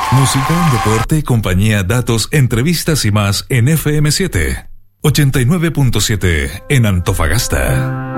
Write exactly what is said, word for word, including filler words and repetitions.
Música, deporte, compañía, datos, entrevistas y más en F M siete. ochenta y nueve punto siete en Antofagasta.